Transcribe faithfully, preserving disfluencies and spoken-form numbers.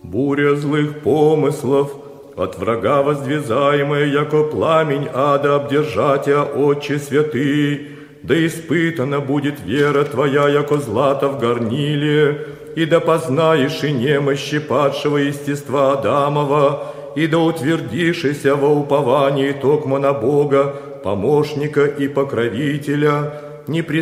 Буря злых помыслов, от врага воздвизаемая, яко пламень ада, обдержатя, Отче святый, да испытана будет вера твоя, яко злато в горниле, и да познаешь и немощи падшего естества Адамова, и да утвердишься во уповании токмо на Бога, помощника и покровителя, не